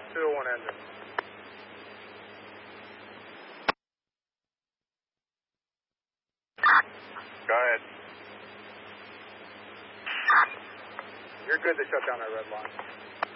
201 engine. Go ahead. You're good to shut down that red line.